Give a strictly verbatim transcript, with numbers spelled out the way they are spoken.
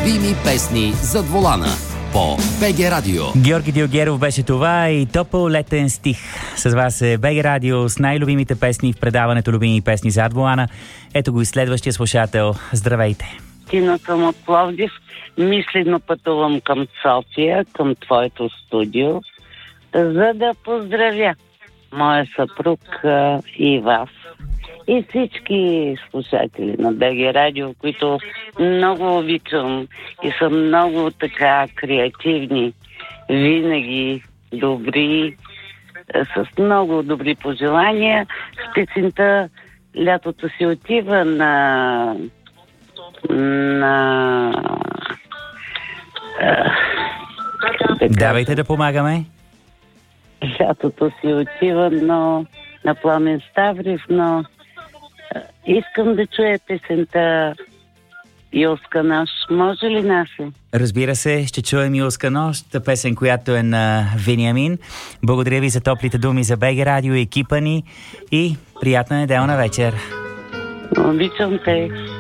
Любими песни зад волана по БГ Радио. Георги Дилгеров беше това и топъл летен стих. С вас е БГ Радио с най-любимите песни в предаването Любими песни зад волана. Ето го и следващия слушател. Здравейте! Тина съм от Пловдив. Мислено пътувам към София, към твоето студио, за да поздравя моя съпруг а, и вас. И всички слушатели на БГ Радио, които много обичам и са много така креативни, винаги добри, с много добри пожелания. С песента "Лятото си отива" на... на... Давайте да помагаме. Лятото си отива, но на Пламен Ставрев, но искам да чуя песента "Юлска нощ". Може ли, Насе? Разбира се, ще чуем "Юлска нощ", песен, която е на Вениамин. Благодаря ви за топлите думи за БГ Радио, екипа ни и приятна неделна вечер. Обичам те.